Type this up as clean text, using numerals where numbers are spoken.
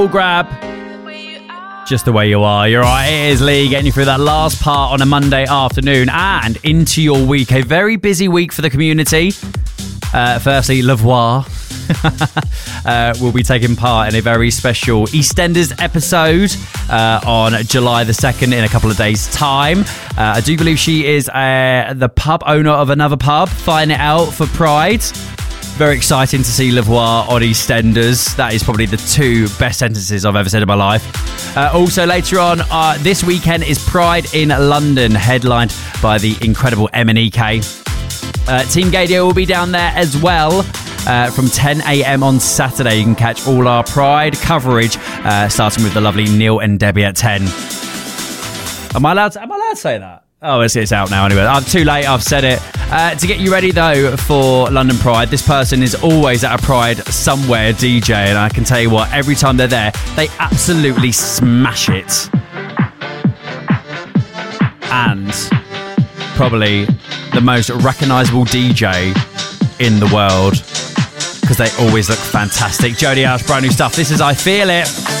Grab. Just the way you are. You're right. It is Lee getting you through that last part on a Monday afternoon and into your week. A very busy week for the community. Firstly, Lavoir will be taking part in a very special EastEnders episode on July the 2nd in a couple of days' time. I do believe she is the pub owner of another pub, fighting it out for Pride. Very exciting to see Lavoir on EastEnders. That is probably the two best sentences I've ever said in my life. Also later on, this weekend is Pride in London, headlined by the incredible MNEK. Team Gadio will be down there as well from 10 a.m. on Saturday. You can catch all our Pride coverage, starting with the lovely Neil and Debbie at 10. Am I allowed to say that? Oh, it's out now anyway. I'm too late. I've said it. To get you ready, though, for London Pride, this person is always at a Pride somewhere, DJ, and I can tell you what, every time they're there, they absolutely smash it. And probably the most recognisable DJ in the world, because they always look fantastic. Jody Ash, brand new stuff. This is I Feel It.